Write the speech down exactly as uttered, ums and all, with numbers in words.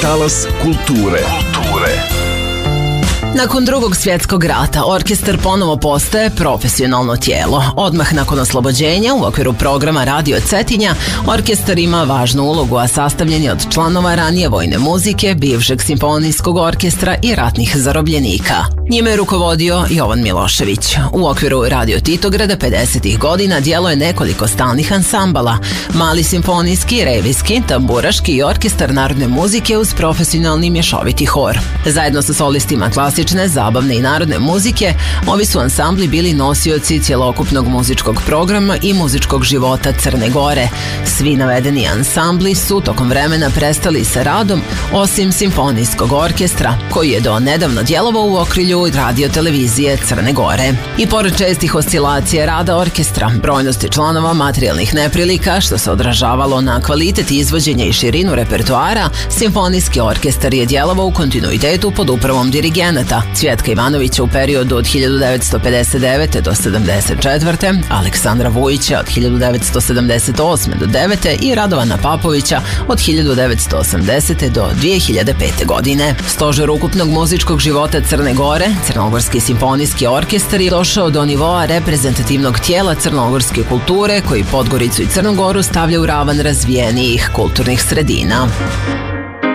Talas kulture. Kulture. Nakon drugog svjetskog rata, orkestar ponovo postaje profesionalno tijelo. Odmah nakon oslobođenja, u okviru programa Radio Cetinja, orkestar ima važnu ulogu, a sastavljen je od članova ranije vojne muzike, bivšeg simfonijskog orkestra i ratnih zarobljenika. Njime je rukovodio Jovan Milošević. U okviru Radio Titograda pedesetih godina djeluje nekoliko stalnih ansambala: mali simfonijski, revijski, tamburaški i orkestar narodne muzike uz profesionalni mješoviti hor. Zajedno sa solistima klasične, zabavne i narodne muzike, ovi su ansambli bili nosioci cjelokupnog muzičkog programa i muzičkog života Crne Gore. Svi navedeni ansambli su tokom vremena prestali sa radom, osim simfonijskog orkestra, koji je do nedavno djelovao u okrilju Radio televizije Crne Gore. I pored čestih oscilacija rada orkestra, brojnosti članova, materijalnih neprilika, što se odražavalo na kvalitet izvođenja i širinu repertoara, simfonijski orkestar je djelovao u kontinuitetu pod upravom dirigenata Cvjetka Ivanovića u periodu od hiljadu devetsto pedeset devete do sedamdeset četvrte, Aleksandra Vujića od hiljadu devetsto sedamdeset osme do devete i Radovana Papovića od hiljadu devetsto osamdesete do dvije hiljade pete. godine. Stožer ukupnog muzičkog života Crne Gore, Crnogorski simfonijski orkestar, je došao do nivoa reprezentativnog tijela crnogorske kulture koji Podgoricu i Crnu Goru stavlja u ravan razvijenijih kulturnih sredina.